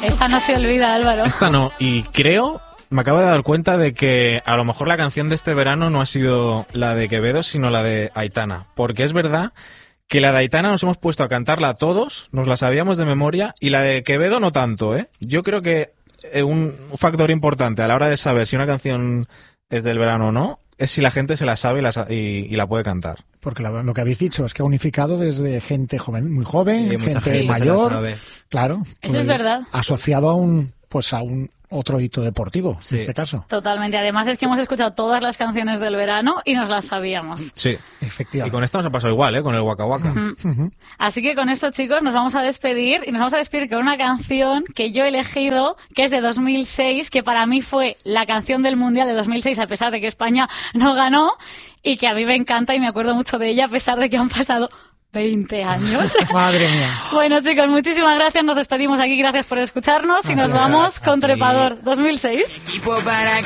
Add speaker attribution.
Speaker 1: Esta no se olvida, Álvaro.
Speaker 2: Esta no, y creo... Me acabo de dar cuenta de que a lo mejor la canción de este verano no ha sido la de Quevedo, sino la de Aitana. Porque es verdad que la de Aitana nos hemos puesto a cantarla todos, nos la sabíamos de memoria, y la de Quevedo no tanto, ¿eh? Yo creo que un factor importante a la hora de saber si una canción es del verano o no, es si la gente se la sabe y la puede cantar.
Speaker 3: Porque lo que habéis dicho es que ha unificado desde gente joven, muy joven,
Speaker 4: Sí, mucha
Speaker 3: gente
Speaker 4: gente
Speaker 3: mayor,
Speaker 4: se la sabe.
Speaker 3: claro.
Speaker 1: Eso es verdad.
Speaker 3: Asociado a un otro hito deportivo,
Speaker 4: Sí.
Speaker 3: en este caso.
Speaker 1: Totalmente. Además es que hemos escuchado todas las canciones del verano y nos las sabíamos.
Speaker 2: Sí. Y
Speaker 3: Efectivamente.
Speaker 2: con esta nos ha pasado igual, ¿eh? Con el Waka Waka.
Speaker 1: Así que con esto, chicos, nos vamos a despedir y nos vamos a despedir con una canción que yo he elegido, que es de 2006, que para mí fue la canción del Mundial de 2006, a pesar de que España no ganó, y que a mí me encanta y me acuerdo mucho de ella, a pesar de que han pasado 20 años.
Speaker 3: Madre mía.
Speaker 1: Bueno, chicos, muchísimas gracias. Nos despedimos aquí. Gracias por escucharnos y nos vamos con Trepador 2006.